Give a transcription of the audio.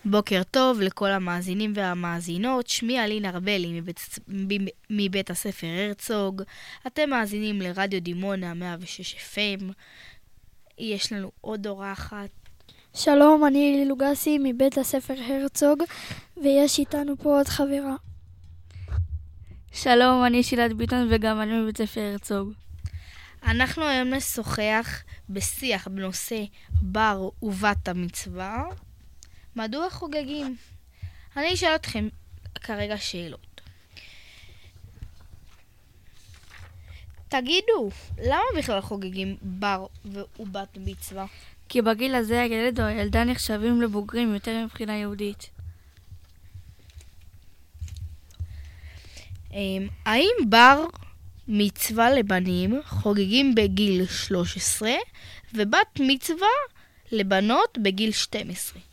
בוקר טוב לכל המאזינים והמאזינות, שמי אלין ארבלי מבית הספר הרצוג. אתם מאזינים לרדיו דימונה 106 FM. יש לנו עוד אורחת. שלום, אני אלי לוגסי מבית הספר הרצוג, ויש איתנו פה עוד חברה. שלום, אני שילת ביטון וגם אני מבית הספר הרצוג. אנחנו היום נשוחח בשיח בנושא בר ובת המצווה. מדוע חוגגים? אני אשאל אתכם כרגע שאלות. תגידו, למה בכלל חוגגים בר ובת מצווה? כי בגיל הזה הילד או הילדה נחשבים לבוגרים יותר מבחינה יהודית. האם בר מצווה לבנים חוגגים בגיל 13 ובת מצווה לבנות בגיל 12?